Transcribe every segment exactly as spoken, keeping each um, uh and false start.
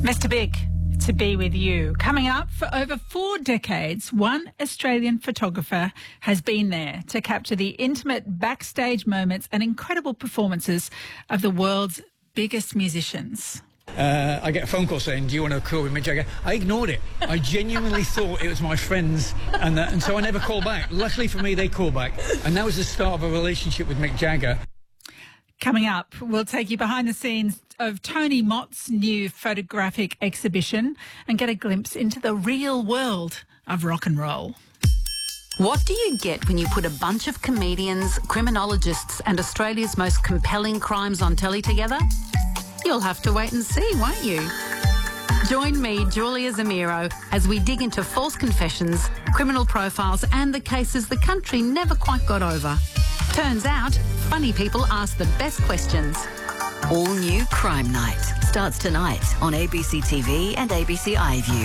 Mister Big, to be with you. Coming up, for over four decades, one Australian photographer has been there to capture the intimate backstage moments and incredible performances of the world's biggest musicians. Uh, I get a phone call saying, do you want to call with Mick Jagger? I ignored it. I genuinely thought it was my friends, and, uh, and so I never called back. Luckily for me, they called back, and that was the start of a relationship with Mick Jagger. Coming up, we'll take you behind the scenes of Tony Mott's new photographic exhibition and get a glimpse into the real world of rock and roll. What do you get when you put a bunch of comedians, criminologists and Australia's most compelling crimes on telly together? You'll have to wait and see, won't you? Join me, Julia Zamiro, as we dig into false confessions, criminal profiles and the cases the country never quite got over. Turns out, funny people ask the best questions. All new Crime Night starts tonight on A B C T V and A B C iView.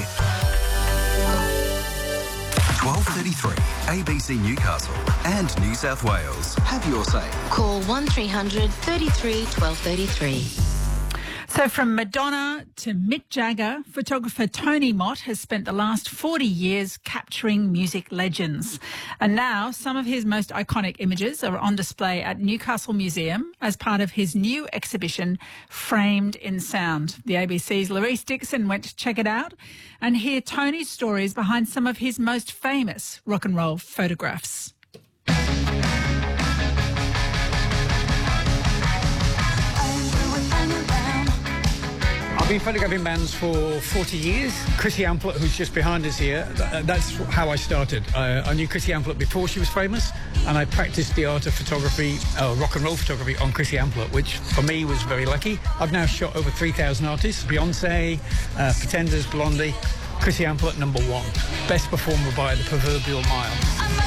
twelve thirty-three, A B C Newcastle and New South Wales. Have your say. Call one three hundred thirty-three twelve thirty-three. So from Madonna to Mick Jagger, photographer Tony Mott has spent the last forty years capturing music legends. And now some of his most iconic images are on display at Newcastle Museum as part of his new exhibition, Framed in Sound. The A B C's Louise Dixon went to check it out and hear Tony's stories behind some of his most famous rock and roll photographs. I've been photographing bands for forty years. Chrissy Amplet, who's just behind us here, th that's how I started. Uh, I knew Chrissy Amplet before she was famous, and I practiced the art of photography, uh, rock and roll photography, on Chrissy Amplet, which for me was very lucky. I've now shot over three thousand artists: Beyonce, uh, Pretenders, Blondie. Chrissy Amplet, number one. Best performer by the proverbial mile.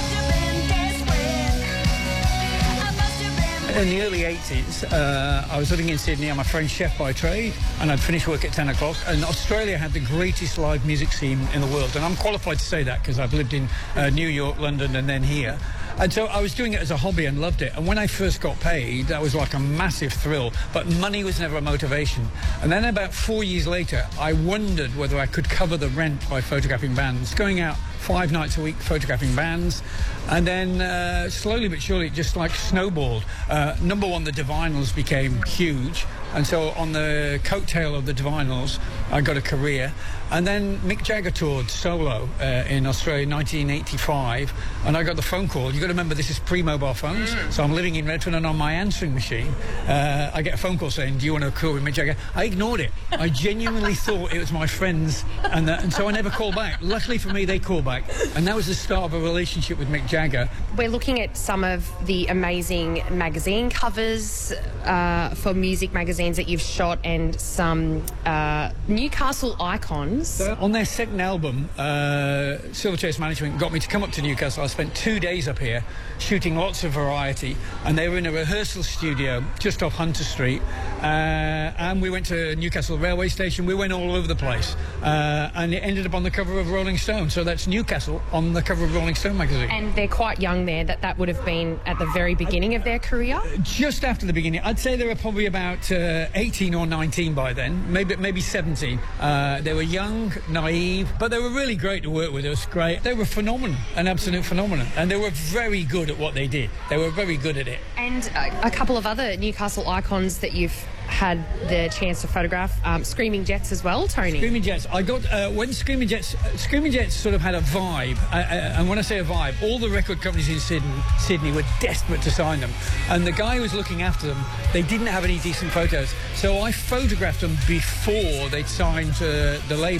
In the early eighties, uh, I was living in Sydney. I'm a French chef by trade, and I'd finished work at ten o'clock. And Australia had the greatest live music scene in the world. And I'm qualified to say that because I've lived in uh, New York, London, and then here. And so I was doing it as a hobby and loved it. And when I first got paid, that was like a massive thrill. But money was never a motivation. And then about four years later, I wondered whether I could cover the rent by photographing bands, going out five nights a week photographing bands. And then uh, slowly but surely it just like snowballed. Uh, number one, the Divinyls became huge. And so on the coattail of the Divinyls, I got a career. And then Mick Jagger toured solo uh, in Australia in nineteen eighty-five. And I got the phone call. You've got to remember, this is pre-mobile phones. Mm. So I'm living in Redfern, and on my answering machine, uh, I get a phone call saying, do you want to call with Mick Jagger? I ignored it. I genuinely thought it was my friends. And, uh, and so I never called back. Luckily for me, they called back. And that was the start of a relationship with Mick Jagger. We're looking at some of the amazing magazine covers uh, for music magazines that you've shot, and some uh, Newcastle icons. So on their second album, uh, Silverchase Management got me to come up to Newcastle. I spent two days up here shooting lots of variety, and they were in a rehearsal studio just off Hunter Street. Uh, and we went to Newcastle railway station. We went all over the place, uh, and it ended up on the cover of Rolling Stone. So that's Newcastle on the cover of Rolling Stone magazine. And they're quite young there. That that would have been at the very beginning of their career. Just after the beginning, I'd say they were probably about uh, eighteen or nineteen by then, maybe maybe seventeen. Uh, they were young, naive, but they were really great to work with. It was great. They were phenomenal, an absolute phenomenon, and they were very good at what they did. They were very good at it. And a, a couple of other Newcastle icons that you've had the chance to photograph, um, Screaming Jets as well, Tony. Screaming Jets. I got uh, when Screaming Jets. Uh, Screaming Jets sort of had a vibe, uh, uh, and when I say a vibe, all the record companies in Sydney, Sydney were desperate to sign them, and the guy who was looking after them, they didn't have any decent photos, so I photographed them before they'd signed uh, the label.